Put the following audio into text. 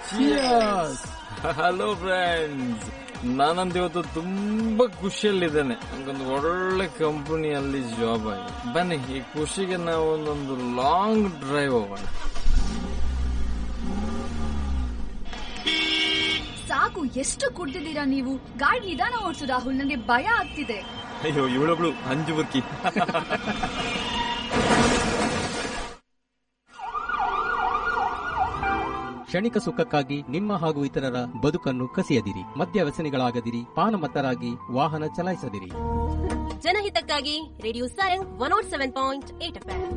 Hello friends, ನಾನಂತ ಇವತ್ತು ತುಂಬಾ ಖುಷಿಯಲ್ಲಿದ್ದೇನೆ. ನಂಗೊಂದು ಒಳ್ಳೆ ಕಂಪನಿಯಲ್ಲಿ ಜಾಬ್ ಆಗಿದೆ. ಬನ್ನಿ, ಈ ಖುಷಿಗೆ ನಾವು ಒಂದೊಂದು ಲಾಂಗ್ ಡ್ರೈವ್ ಹೋಗೋಣ. ಸಾಕು, ಎಷ್ಟು ಕುಡ್ದಿದ್ದೀರಾ ನೀವು? ಗಾಡಿ ನಿಧಾನ ಓಡಿಸು ರಾಹುಲ್, ನನಗೆ ಭಯ ಆಗ್ತಿದೆ. ಅಯ್ಯೋ, ಇವಳೊಬ್ಳು ಅಂಜು ಬುರ್ಕಿ. ಕ್ಷಣಿಕ ಸುಖಕ್ಕಾಗಿ ನಿಮ್ಮ ಹಾಗೂ ಇತರರ ಬದುಕನ್ನು ಕಸಿಯದಿರಿ. ಮದ್ಯವ್ಯಸನಿಗಳಾಗದಿರಿ. ಪಾನಮತ್ತರಾಗಿ ವಾಹನ ಚಲಾಯಿಸದಿರಿ. ಜನಹಿತಕ್ಕಾಗಿ ರೇಡಿಯೋ ಸಾರಂಗ್ 107.8 FM.